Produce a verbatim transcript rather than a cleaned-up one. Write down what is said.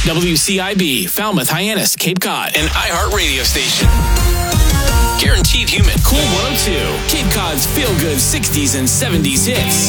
W C I B, Falmouth, Hyannis, Cape Cod, an iHeart radio station. Guaranteed Human, Cool one oh two, Cape Cod's feel-good sixties and seventies hits.